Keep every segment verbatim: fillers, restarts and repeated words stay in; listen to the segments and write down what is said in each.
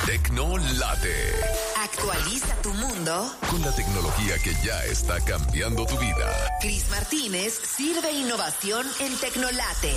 Tecnolate. Actualiza tu mundo con la tecnología que ya está cambiando tu vida. Cris Martínez sirve innovación en Tecnolate.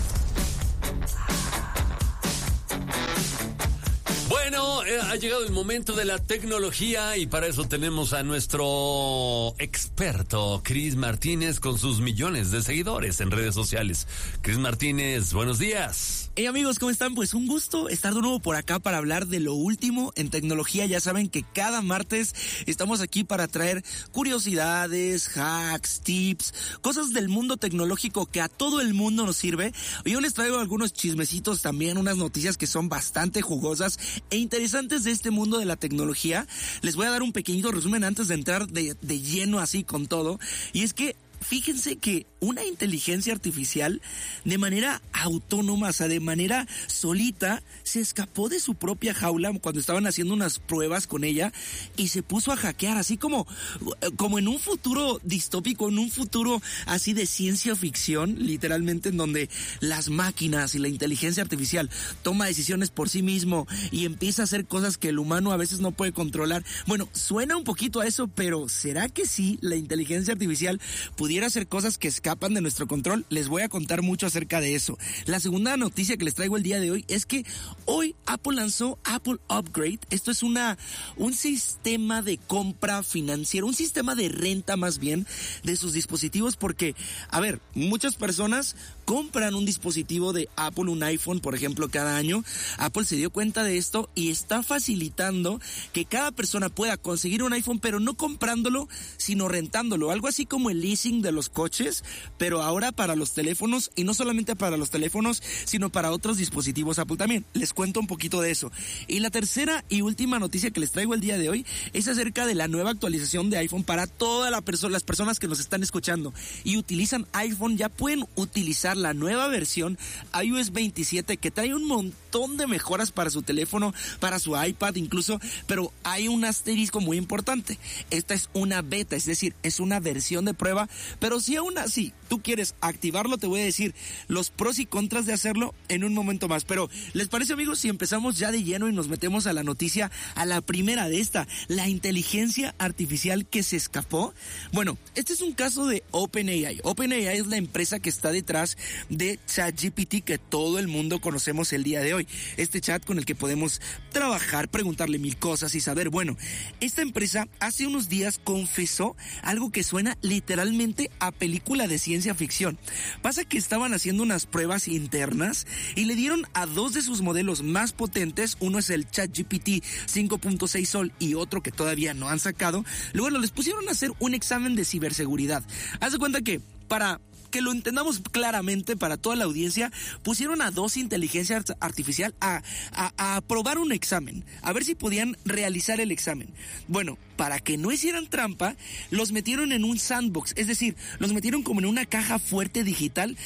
Bueno, eh, ha llegado el momento de la tecnología y para eso tenemos a nuestro experto, Cris Martínez, con sus millones de seguidores en redes sociales. Cris Martínez, buenos días. Hey amigos, ¿cómo están? Pues un gusto estar de nuevo por acá para hablar de lo último en tecnología. Ya saben que cada martes estamos aquí para traer curiosidades, hacks, tips, cosas del mundo tecnológico que a todo el mundo nos sirve. Yo les traigo algunos chismecitos también, unas noticias que son bastante jugosas e interesantes de este mundo de la tecnología. Les voy a dar un pequeñito resumen antes de entrar de, de lleno así con todo. Y es que fíjense que una inteligencia artificial de manera autónoma, o sea, de manera solita, se escapó de su propia jaula cuando estaban haciendo unas pruebas con ella y se puso a hackear, así como, como en un futuro distópico, en un futuro así de ciencia ficción, literalmente, en donde las máquinas y la inteligencia artificial toma decisiones por sí mismo y empieza a hacer cosas que el humano a veces no puede controlar. Bueno, suena un poquito a eso, pero ¿será que sí la inteligencia artificial pudiera hacer cosas que escapan de nuestro control? Les voy a contar mucho acerca de eso. La segunda noticia que les traigo el día de hoy es que hoy Apple lanzó Apple Upgrade. Esto es una un sistema de compra financiera, un sistema de renta más bien de sus dispositivos, porque, a ver, muchas personas compran un dispositivo de Apple, un iPhone, por ejemplo, cada año. Apple se dio cuenta de esto y está facilitando que cada persona pueda conseguir un iPhone, pero no comprándolo, sino rentándolo. Algo así como el leasing de los coches, pero ahora para los teléfonos, y no solamente para los teléfonos, sino para otros dispositivos Apple también. Les cuento un poquito de eso. Y la tercera y última noticia que les traigo el día de hoy es acerca de la nueva actualización de iPhone para todas la perso- las personas que nos están escuchando y utilizan iPhone. Ya pueden utilizar la nueva versión i O S veintisiete, que trae un montón de mejoras para su teléfono, para su iPad incluso, pero hay un asterisco muy importante. Esta es una beta, es decir, es una versión de prueba, pero si aún así tú quieres activarlo, te voy a decir los pros y contras de hacerlo en un momento más. Pero ¿les parece, amigos, si empezamos ya de lleno y nos metemos a la noticia, a la primera de esta, la inteligencia artificial que se escapó? Bueno, este es un caso de OpenAI. OpenAI es la empresa que está detrás de ChatGPT, que todo el mundo conocemos el día de hoy. Este chat con el que podemos trabajar, preguntarle mil cosas y saber. Bueno, esta empresa hace unos días confesó algo que suena literalmente a película de ciencia ficción. Pasa que estaban haciendo unas pruebas internas y le dieron a dos de sus modelos más potentes, uno es el ChatGPT cinco punto seis Sol y otro que todavía no han sacado. Luego les pusieron a hacer un examen de ciberseguridad. Haz de cuenta que para que lo entendamos claramente para toda la audiencia, pusieron a dos inteligencias artificial a, a, a probar un examen, a ver si podían realizar el examen. Bueno, para que no hicieran trampa, los metieron en un sandbox, es decir, los metieron como en una caja fuerte digital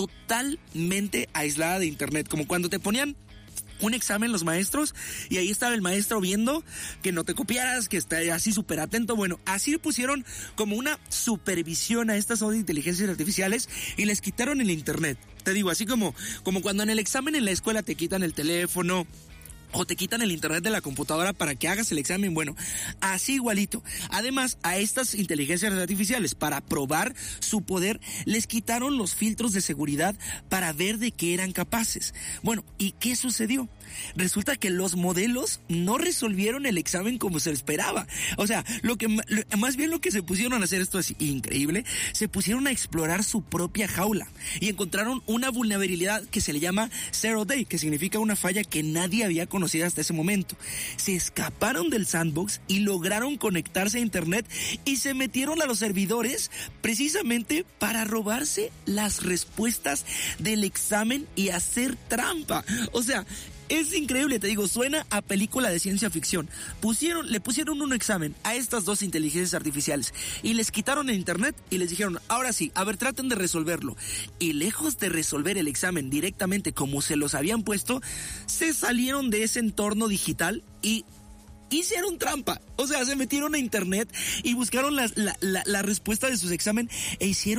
totalmente aislada de internet, como cuando te ponían un examen los maestros y ahí estaba el maestro viendo que no te copiaras, que está así súper atento. Bueno, así le pusieron como una supervisión a estas dos inteligencias artificiales y les quitaron el internet. Te digo, así como, como cuando en el examen en la escuela te quitan el teléfono o te quitan el internet de la computadora para que hagas el examen. Bueno, así igualito. Además, a estas inteligencias artificiales, para probar su poder, les quitaron los filtros de seguridad para ver de qué eran capaces. Bueno, ¿y qué sucedió? Resulta que los modelos no resolvieron el examen como se esperaba. O sea, lo que más bien lo que se pusieron a hacer, esto es increíble, se pusieron a explorar su propia jaula y encontraron una vulnerabilidad que se le llama Zero Day, que significa una falla que nadie había conocido hasta ese momento. Se escaparon del sandbox y lograron conectarse a internet y se metieron a los servidores precisamente para robarse las respuestas del examen y hacer trampa. O sea, es increíble, te digo, suena a película de ciencia ficción. Pusieron, le pusieron un examen a estas dos inteligencias artificiales y les quitaron el internet y les dijeron, ahora sí, a ver, traten de resolverlo. Y lejos de resolver el examen directamente como se los habían puesto, se salieron de ese entorno digital y hicieron trampa. O sea, se metieron a internet y buscaron la, la, la, la respuesta de sus exámenes e hicieron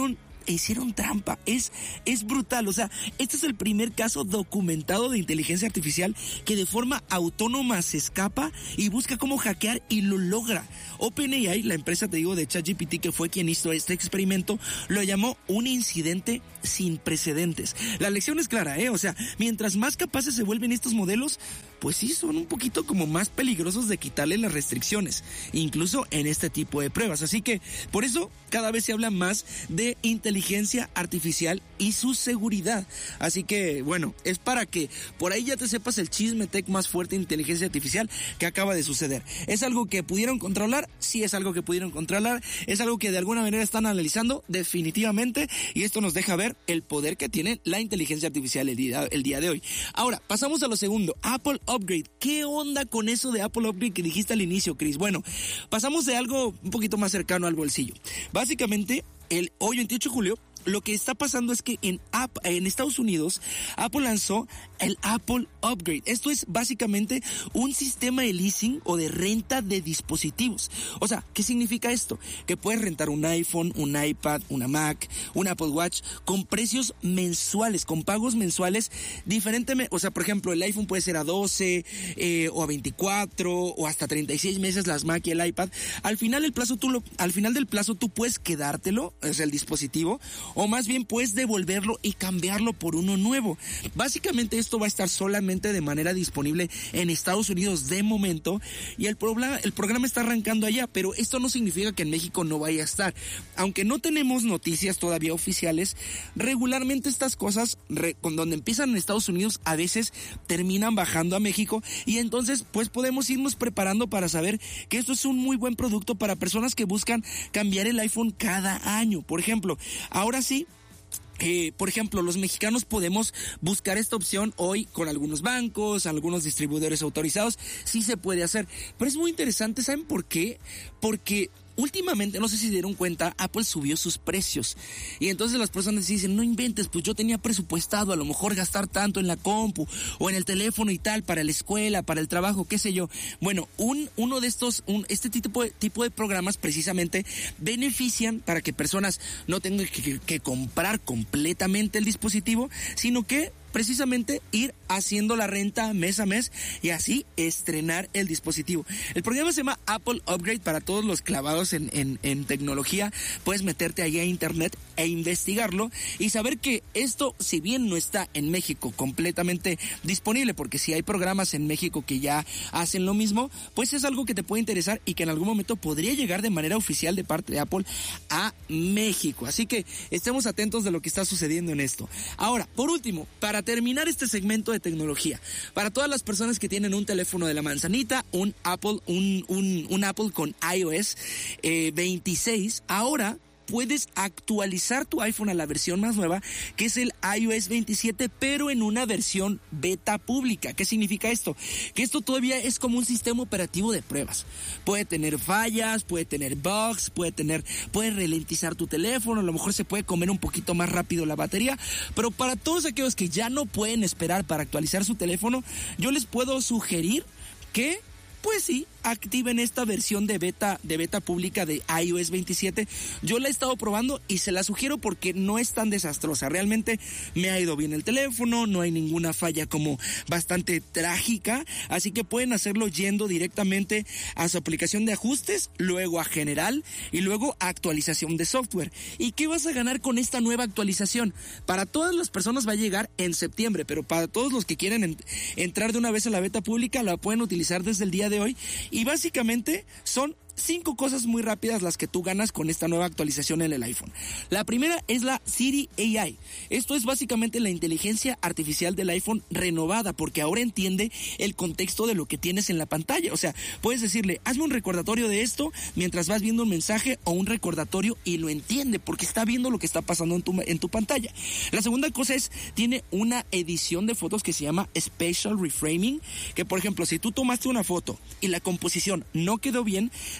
hicieron trampa. Es, es brutal. O sea, este es el primer caso documentado de inteligencia artificial que de forma autónoma se escapa y busca cómo hackear y lo logra. OpenAI, la empresa, te digo, de ChatGPT, que fue quien hizo este experimento, lo llamó un incidente sin precedentes. La lección es clara, ¿eh? O sea, mientras más capaces se vuelven estos modelos, pues sí, son un poquito como más peligrosos de quitarle las restricciones, incluso en este tipo de pruebas. Así que, por eso, cada vez se habla más de inteligencia artificial y su seguridad. Así que, bueno, es para que por ahí ya te sepas el chisme tech más fuerte de inteligencia artificial que acaba de suceder. ¿Es algo que pudieron controlar? Sí, es algo que pudieron controlar. ¿Es algo que de alguna manera están analizando? Definitivamente. Y esto nos deja ver el poder que tiene la inteligencia artificial el día, el día de hoy. Ahora, pasamos a lo segundo. Apple Upgrade. ¿Qué onda con eso de Apple Upgrade que dijiste al inicio, Chris? Bueno, pasamos de algo un poquito más cercano al bolsillo. Básicamente, el hoy veintiocho de julio, lo que está pasando es que en, App, en Estados Unidos, Apple lanzó el Apple Upgrade. Esto es básicamente un sistema de leasing o de renta de dispositivos. O sea, ¿qué significa esto? Que puedes rentar un iPhone, un iPad, una Mac, un Apple Watch con precios mensuales, con pagos mensuales diferentemente. O sea, por ejemplo, el iPhone puede ser a doce eh, o a veinticuatro o hasta treinta y seis meses, las Mac y el iPad. Al final, el plazo tú lo, al final del plazo tú puedes quedártelo, o sea, el dispositivo, o más bien puedes devolverlo y cambiarlo por uno nuevo. Básicamente esto va a estar solamente de manera disponible en Estados Unidos de momento, y el programa, el programa está arrancando allá, pero esto no significa que en México no vaya a estar. Aunque no tenemos noticias todavía oficiales, regularmente estas cosas, re, con donde empiezan en Estados Unidos, a veces terminan bajando a México, y entonces pues podemos irnos preparando para saber que esto es un muy buen producto para personas que buscan cambiar el iPhone cada año. Por ejemplo, ahora sí, Eh, por ejemplo, los mexicanos podemos buscar esta opción hoy con algunos bancos, algunos distribuidores autorizados, sí se puede hacer, pero es muy interesante. ¿Saben por qué? Porque últimamente, no sé si se dieron cuenta, Apple subió sus precios, y entonces las personas dicen, no inventes, pues yo tenía presupuestado a lo mejor gastar tanto en la compu o en el teléfono y tal, para la escuela, para el trabajo, qué sé yo. Bueno, un uno de estos, un, este tipo de, tipo de programas precisamente benefician para que personas no tengan que, que, que comprar completamente el dispositivo, sino que precisamente ir haciendo la renta mes a mes y así estrenar el dispositivo. El programa se llama Apple Upgrade. Para todos los clavados en, en, en tecnología, puedes meterte ahí a internet e investigarlo y saber que esto, si bien no está en México completamente disponible, porque si hay programas en México que ya hacen lo mismo, pues es algo que te puede interesar y que en algún momento podría llegar de manera oficial de parte de Apple a México. Así que estemos atentos de lo que está sucediendo en esto. Ahora, por último, para terminar este segmento de tecnología, para todas las personas que tienen un teléfono de la manzanita, un Apple, un, un, un Apple con iOS eh, veintiséis, ahora puedes actualizar tu iPhone a la versión más nueva, que es el iOS veintisiete, pero en una versión beta pública. ¿Qué significa esto? Que esto todavía es como un sistema operativo de pruebas. Puede tener fallas, puede tener bugs, puede tener, puede ralentizar tu teléfono, a lo mejor se puede comer un poquito más rápido la batería, pero para todos aquellos que ya no pueden esperar para actualizar su teléfono, yo les puedo sugerir que, pues sí, activen esta versión de beta de beta pública de iOS veintisiete. Yo la he estado probando y se la sugiero porque no es tan desastrosa. Realmente me ha ido bien el teléfono, no hay ninguna falla como bastante trágica, así que pueden hacerlo yendo directamente a su aplicación de ajustes, luego a general y luego a actualización de software. ¿Y qué vas a ganar con esta nueva actualización? Para todas las personas va a llegar en septiembre, pero para todos los que quieren en, entrar de una vez a la beta pública, la pueden utilizar desde el día de hoy. Y básicamente son cinco cosas muy rápidas las que tú ganas con esta nueva actualización en el iPhone. La primera es la Siri A I. Esto es básicamente la inteligencia artificial del iPhone renovada, porque ahora entiende el contexto de lo que tienes en la pantalla. O sea, puedes decirle, hazme un recordatorio de esto mientras vas viendo un mensaje o un recordatorio, y lo entiende porque está viendo lo que está pasando en tu, en tu pantalla. La segunda cosa es, tiene una edición de fotos que se llama Spatial Reframing, que por ejemplo, si tú tomaste una foto y la composición no quedó bien,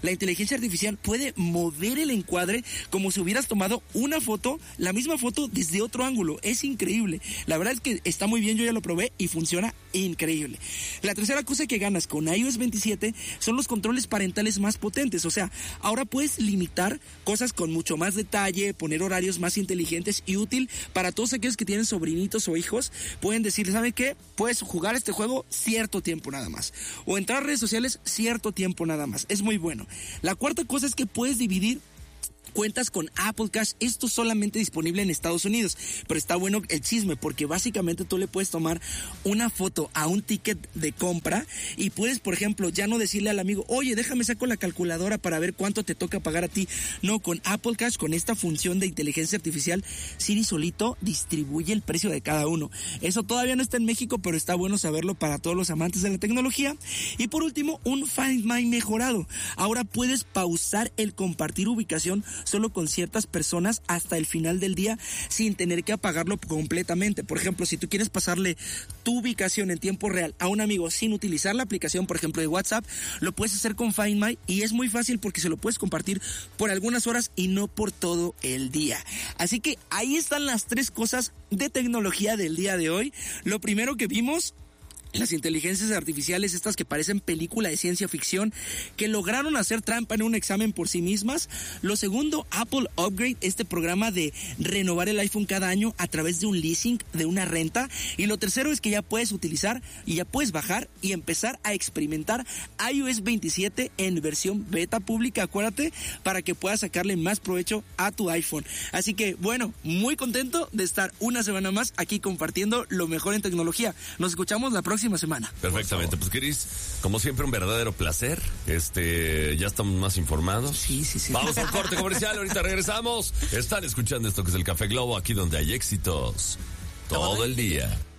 La inteligencia artificial puede mover el encuadre como si hubieras tomado una foto, la misma foto desde otro ángulo. Es increíble. La verdad es que está muy bien, yo ya lo probé y funciona increíble. La tercera cosa que ganas con iOS veintisiete son los controles parentales más potentes. O sea, ahora puedes limitar cosas con mucho más detalle, poner horarios más inteligentes y útil para todos aquellos que tienen sobrinitos o hijos. Pueden decir, ¿sabe qué? Puedes jugar este juego cierto tiempo nada más. O entrar a redes sociales cierto tiempo nada más. Es muy bueno. La cuarta cosa es que puedes dividir cuentas con Apple Cash. Esto es solamente disponible en Estados Unidos, pero está bueno el chisme porque básicamente tú le puedes tomar una foto a un ticket de compra y puedes, por ejemplo, ya no decirle al amigo, oye, déjame saco la calculadora para ver cuánto te toca pagar a ti. No, con Apple Cash, con esta función de inteligencia artificial, Siri solito distribuye el precio de cada uno. Eso todavía no está en México, pero está bueno saberlo para todos los amantes de la tecnología. Y por último, un Find My mejorado. Ahora puedes pausar el compartir ubicación solo con ciertas personas hasta el final del día sin tener que apagarlo completamente. Por ejemplo, si tú quieres pasarle tu ubicación en tiempo real a un amigo sin utilizar la aplicación, por ejemplo, de WhatsApp, lo puedes hacer con Find My y es muy fácil porque se lo puedes compartir por algunas horas y no por todo el día. Así que ahí están las tres cosas de tecnología del día de hoy. Lo primero que vimos, las inteligencias artificiales, estas que parecen película de ciencia ficción, que lograron hacer trampa en un examen por sí mismas. Lo segundo, Apple Upgrade, este programa de renovar el iPhone cada año a través de un leasing, de una renta. Y lo tercero es que ya puedes utilizar y ya puedes bajar y empezar a experimentar iOS veintisiete en versión beta pública, acuérdate, para que puedas sacarle más provecho a tu iPhone. Así que, bueno, muy contento de estar una semana más aquí compartiendo lo mejor en tecnología. Nos escuchamos la próxima semana. Perfectamente, pues Cris, como siempre un verdadero placer. Este, ya estamos más informados. Sí, sí, sí. Vamos a un corte comercial, ahorita regresamos. Están escuchando esto que es el Café Globo, aquí donde hay éxitos todo el día.